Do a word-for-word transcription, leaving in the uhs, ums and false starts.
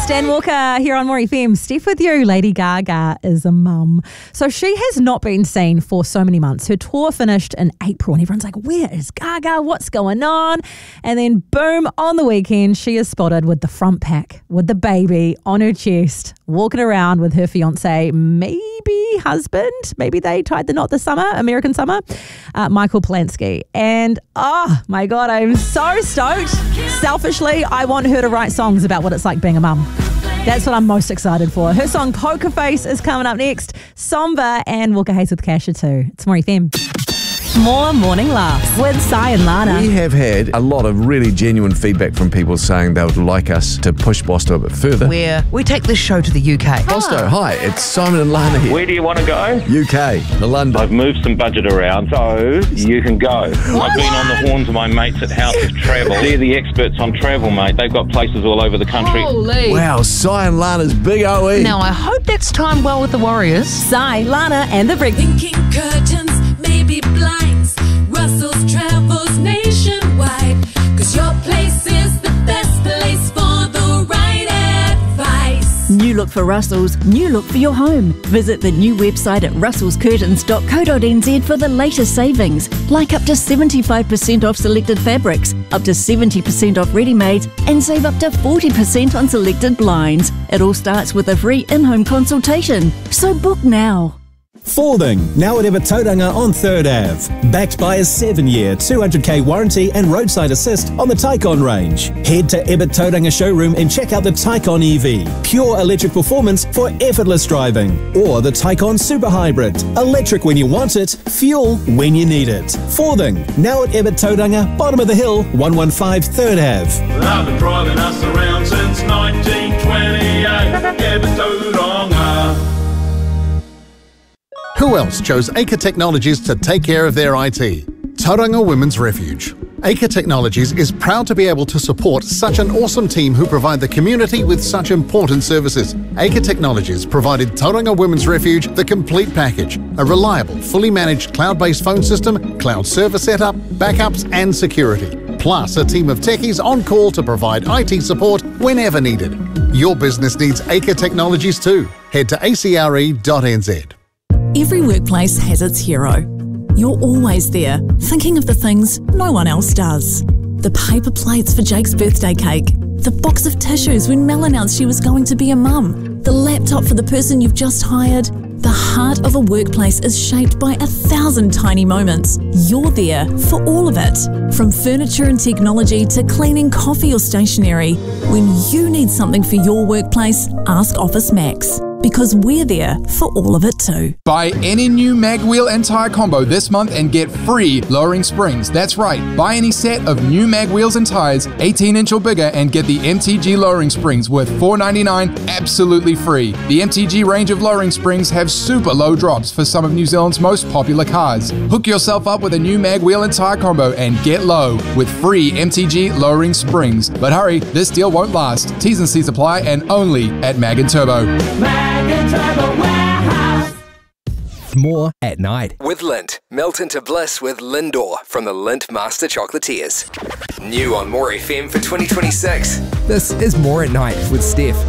Dan Walker here on More F M. Steph with you. Lady Gaga is a mum. So she has not been seen for so many months. Her tour finished in April and everyone's like, where is Gaga? What's going on? And then boom, on the weekend, she is spotted with the front pack, with the baby on her chest, walking around with her fiance, maybe husband. Maybe they tied the knot this summer, American summer, uh, Michael Polanski. And oh my God, I'm so stoked. Selfishly, I want her to write songs about what it's like being a mum. That's what I'm most excited for. Her song Poker Face is coming up next. Somber and Walker Hayes with Kasha too. It's More F M. More morning laughs with Sai and Lana. We have had a lot of really genuine feedback from people saying they would like us to push Bosto a bit further. Where we take this show to the U K. Bosto, hi, it's Simon and Lana here. Where do you want to go? U K, the London. I've moved some budget around, so you can go. I've been on the horns of my mates at House of Travel. They're the experts on travel, mate. They've got places all over the country. Holy. Wow, Sai and Lana's big O E. Now, I hope that's timed well with the Warriors. Sai, Lana and the Brick. Thinking curtains, maybe blinds. Russell's travels nationwide. Cause your place is the best place for the right advice. New look for Russell's, new look for your home. Visit the new website at russells curtains dot co dot n z for the latest savings, like up to seventy-five percent off selected fabrics, up to seventy percent off ready-mades, and save up to forty percent on selected blinds. It all starts with a free in-home consultation. So book now. Forthing, now at Ibatauranga on third Avenue. Backed by a seven-year, two hundred k warranty and roadside assist on the Taycan range. Head to Ibatauranga showroom and check out the Taycan E V. Pure electric performance for effortless driving. Or the Taycan Super Hybrid. Electric when you want it, fuel when you need it. Forthing, now at Ibatauranga, bottom of the hill, one one five third Avenue. I've been driving us around since nineteen twenty-eight. Ibatauranga. Who else chose Acre Technologies to take care of their I T? Tauranga Women's Refuge. Acre Technologies is proud to be able to support such an awesome team who provide the community with such important services. Acre Technologies provided Tauranga Women's Refuge the complete package, a reliable, fully managed cloud-based phone system, cloud server setup, backups and security, plus a team of techies on call to provide I T support whenever needed. Your business needs Acre Technologies too. Head to a c r e dot n z. Every workplace has its hero. You're always there, thinking of the things no one else does. The paper plates for Jake's birthday cake, the box of tissues when Mel announced she was going to be a mum, the laptop for the person you've just hired. The heart of a workplace is shaped by a thousand tiny moments. You're there for all of it. From furniture and technology to cleaning coffee or stationery. When you need something for your workplace, ask Office Max. Because we're there for all of it too. Buy any new mag wheel and tyre combo this month and get free lowering springs. That's right, buy any set of new mag wheels and tyres, eighteen inch or bigger, and get the M T G lowering springs worth four ninety-nine absolutely free. The M T G range of lowering springs have super low drops for some of New Zealand's most popular cars. Hook yourself up with a new mag wheel and tyre combo and get low with free M T G lowering springs. But hurry, this deal won't last. T's and C's apply and only at Mag and Turbo. Mag- More at night. With Lindt. Melt into bliss with Lindor from the Lindt Master Chocolatiers. New on More F M for twenty twenty-six. This is More at Night with Steph.